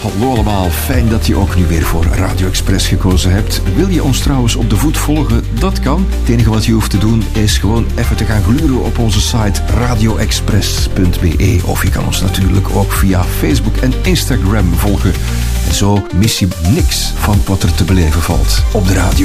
Hallo allemaal, fijn dat je ook nu weer voor Radio Express gekozen hebt. Wil je ons trouwens op de voet volgen? Dat kan. Het enige wat je hoeft te doen is gewoon even te gaan gluren op onze site radioexpress.be. Of je kan ons natuurlijk ook via Facebook en Instagram volgen. En zo mis je niks van wat er te beleven valt op de radio.